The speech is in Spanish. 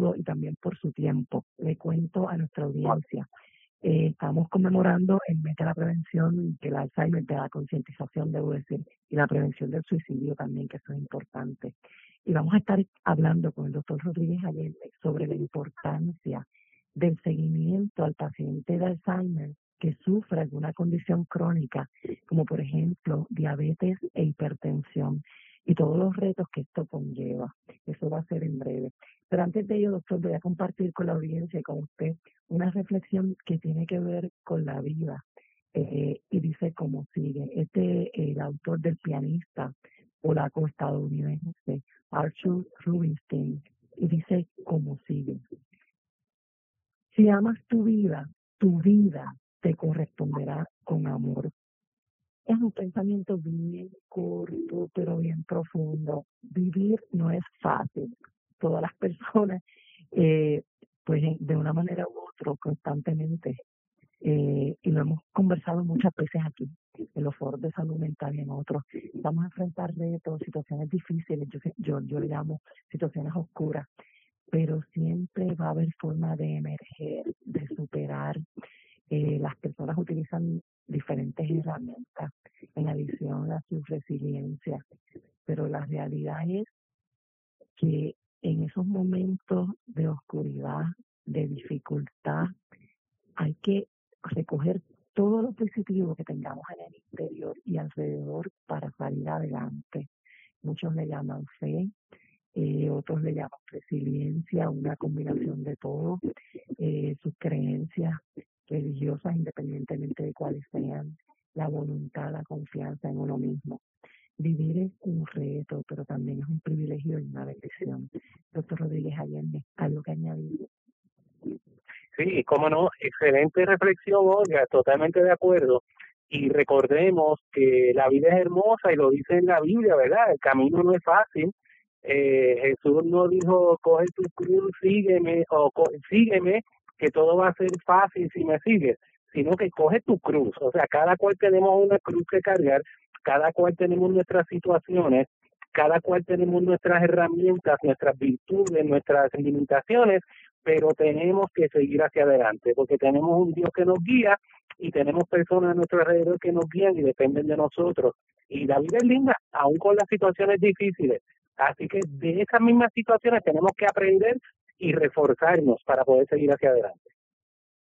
todo y también por su tiempo. Le cuento a nuestra audiencia. Estamos conmemorando el mes de la prevención del Alzheimer, de la concientización, debo decir, y la prevención del suicidio también, que eso es importante. Y vamos a estar hablando con el doctor Rodríguez Allende sobre la importancia del seguimiento al paciente de Alzheimer que sufre alguna condición crónica, como por ejemplo diabetes e hipertensión, y todos los retos que esto conlleva. Eso va a ser en breve. Pero antes de ello, doctor, voy a compartir con la audiencia y con usted una reflexión que tiene que ver con la vida. Y dice como sigue. El autor del pianista polaco-estadounidense Arthur Rubinstein, y dice como sigue. Si amas tu vida te corresponderá con amor. Es un pensamiento bien corto, pero bien profundo. Vivir no es fácil. Todas las personas, pues de una manera u otra, constantemente, y lo hemos conversado muchas veces aquí, en los foros de salud mental y en otros, vamos a enfrentar retos, situaciones difíciles, yo le llamo situaciones oscuras, pero siempre va a haber forma de emerger, de superar. Las personas utilizan diferentes herramientas en adición a su resiliencia, pero la realidad es que en esos momentos de oscuridad, de dificultad, hay que recoger todo lo positivo que tengamos en el interior y alrededor para salir adelante. Muchos le llaman fe, otros le llaman resiliencia, una combinación de todo, sus creencias religiosas, independientemente de cuáles sean, la voluntad, la confianza en uno mismo. Vivir es un reto, pero también es un privilegio y una bendición. Doctor Rodríguez Allende, ¿algo que añadir? Sí, cómo no, excelente reflexión, Olga, totalmente de acuerdo. Y recordemos que la vida es hermosa y lo dice en la Biblia, ¿verdad? El camino no es fácil. Jesús no dijo, coge tu cruz, sígueme, sígueme, que todo va a ser fácil si me sigues, sino que coge tu cruz. O sea, cada cual tenemos una cruz que cargar, cada cual tenemos nuestras situaciones, cada cual tenemos nuestras herramientas, nuestras virtudes, nuestras limitaciones, pero tenemos que seguir hacia adelante, porque tenemos un Dios que nos guía y tenemos personas a nuestro alrededor que nos guían y dependen de nosotros. Y la vida es linda, aún con las situaciones difíciles. Así que de esas mismas situaciones tenemos que aprender y reforzarnos para poder seguir hacia adelante.